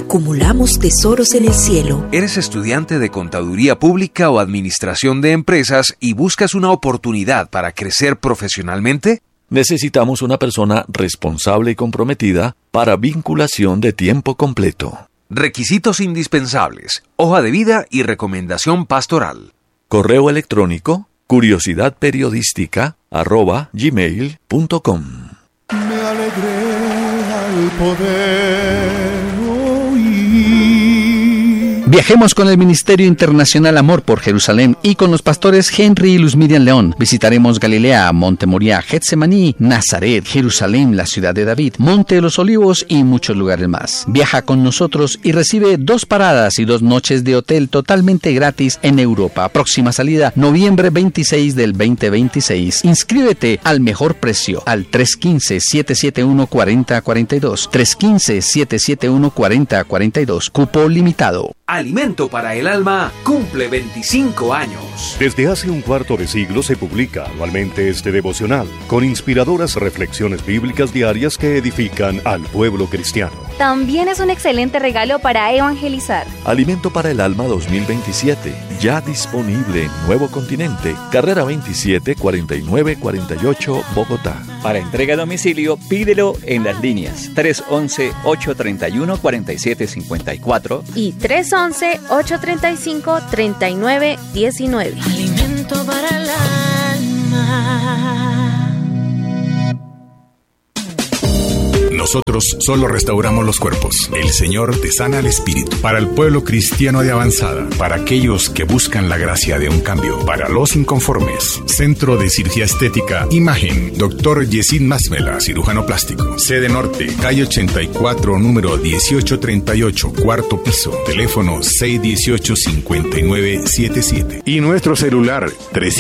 acumulamos tesoros en el cielo. ¿Eres estudiante de Contaduría Pública o Administración de Empresas y buscas una oportunidad para crecer profesionalmente? Necesitamos una persona responsable y comprometida para vinculación de tiempo completo. Requisitos indispensables: hoja de vida y recomendación pastoral. Correo electrónico curiosidadperiodística@gmail.com. Me alegré al poder oír. Viajemos con el Ministerio Internacional Amor por Jerusalén y con los pastores Henry y Luz Miriam León. Visitaremos Galilea, Monte Moriah, Getsemaní, Nazaret, Jerusalén, la ciudad de David, Monte de los Olivos y muchos lugares más. Viaja con nosotros y recibe 2 paradas y 2 noches de hotel totalmente gratis en Europa. Próxima salida, noviembre 26 del 2026. Inscríbete al mejor precio al 315-771-4042. 315-771-4042. Cupo limitado. Alimento para el Alma cumple 25 años. Desde hace un cuarto de siglo se publica anualmente este devocional, con inspiradoras reflexiones bíblicas diarias que edifican al pueblo cristiano. También es un excelente regalo para evangelizar. Alimento para el Alma 2027, ya disponible en Nuevo Continente, carrera 27 4948, Bogotá. Para entrega a domicilio, pídelo en las líneas 311-831-4754 y 311-835-3919. Alimento para el alma. Nosotros solo restauramos los cuerpos. El Señor te sana al espíritu. Para el pueblo cristiano de avanzada, para aquellos que buscan la gracia de un cambio, para los inconformes. Centro de Cirugía Estética Imagen, Dr. Yesid Masmela, cirujano plástico. Sede Norte, calle 84, número 1838, cuarto piso. Teléfono 618-5977. Y nuestro celular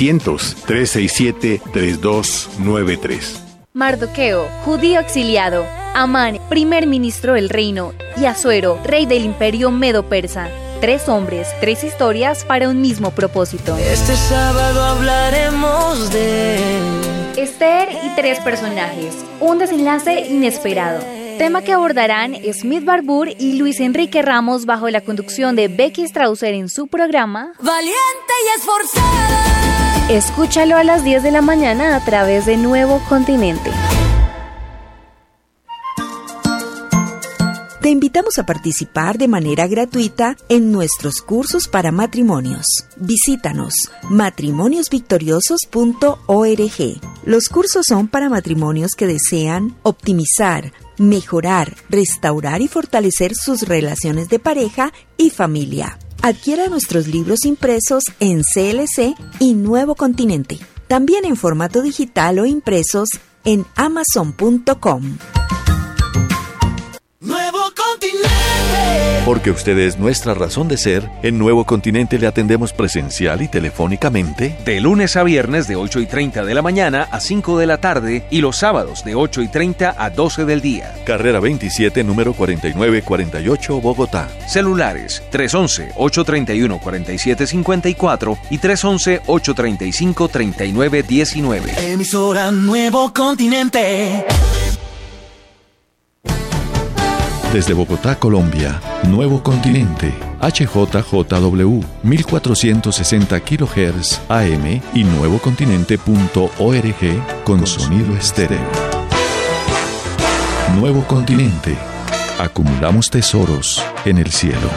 300-367-3293. Mardoqueo, judío exiliado. Amán, primer ministro del reino. Y Asuero, rey del imperio medo-persa. 3 hombres, 3 historias para un mismo propósito. Este sábado hablaremos de Esther y 3 personajes. Un desenlace inesperado. Tema que abordarán Smith Barbour y Luis Enrique Ramos bajo la conducción de Becky Strausser en su programa Valiente y Esforzada. Escúchalo a las 10 de la mañana a través de Nuevo Continente. Te invitamos a participar de manera gratuita en nuestros cursos para matrimonios. Visítanos matrimoniosvictoriosos.org. Los cursos son para matrimonios que desean optimizar, mejorar, restaurar y fortalecer sus relaciones de pareja y familia. Adquiera nuestros libros impresos en CLC y Nuevo Continente. También en formato digital o impresos en Amazon.com. Nuevo Continente. Porque usted es nuestra razón de ser, en Nuevo Continente le atendemos presencial y telefónicamente de lunes a viernes de 8:30 de la mañana a 5 de la tarde y los sábados de 8:30 a 12 del día. Carrera 27, número 4948, Bogotá. Celulares 311-831-4754 y 311-835-3919. Emisora Nuevo Continente. Desde Bogotá, Colombia, Nuevo Continente, HJJW, 1460 kHz AM y nuevocontinente.org con sonido estéreo. Nuevo Continente, acumulamos tesoros en el cielo.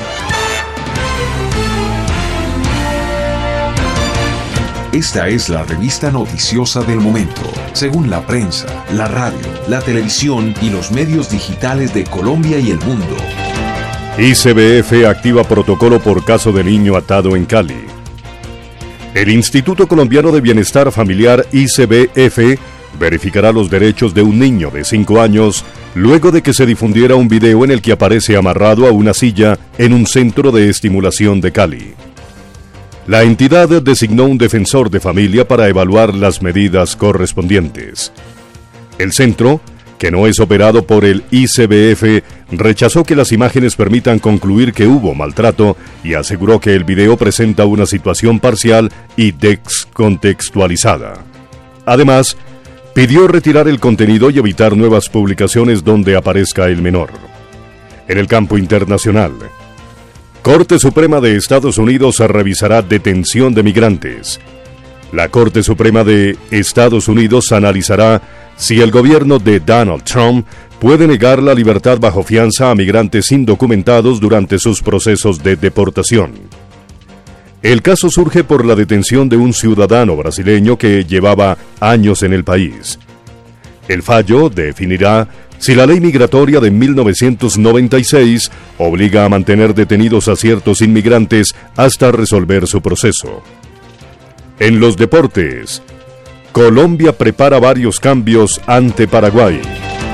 Esta es la revista noticiosa del momento, según la prensa, la radio, la televisión y los medios digitales de Colombia y el mundo. ICBF activa protocolo por caso de niño atado en Cali. El Instituto Colombiano de Bienestar Familiar, ICBF, verificará los derechos de un niño de 5 años luego de que se difundiera un video en el que aparece amarrado a una silla en un centro de estimulación de Cali. La entidad designó un defensor de familia para evaluar las medidas correspondientes. El centro, que no es operado por el ICBF, rechazó que las imágenes permitan concluir que hubo maltrato y aseguró que el video presenta una situación parcial y descontextualizada. Además, pidió retirar el contenido y evitar nuevas publicaciones donde aparezca el menor. En el campo internacional, Corte Suprema de Estados Unidos revisará detención de migrantes. La Corte Suprema de Estados Unidos analizará si el gobierno de Donald Trump puede negar la libertad bajo fianza a migrantes indocumentados durante sus procesos de deportación. El caso surge por la detención de un ciudadano brasileño que llevaba años en el país. El fallo definirá si la ley migratoria de 1996 obliga a mantener detenidos a ciertos inmigrantes hasta resolver su proceso. En los deportes, Colombia prepara varios cambios ante Paraguay.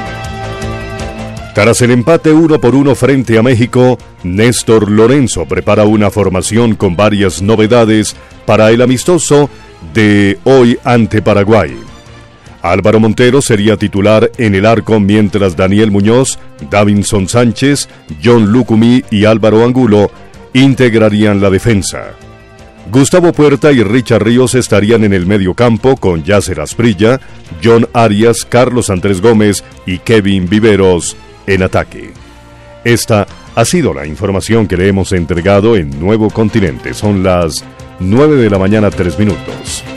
Tras el empate 1-1 frente a México, Néstor Lorenzo prepara una formación con varias novedades para el amistoso de hoy ante Paraguay. Álvaro Montero sería titular en el arco, mientras Daniel Muñoz, Davinson Sánchez, John Lucumí y Álvaro Angulo integrarían la defensa. Gustavo Puerta y Richard Ríos estarían en el medio campo con Yasser Asprilla, John Arias, Carlos Andrés Gómez y Kevin Viveros en ataque. Esta ha sido la información que le hemos entregado en Nuevo Continente. Son las 9 de la mañana, 3 minutos.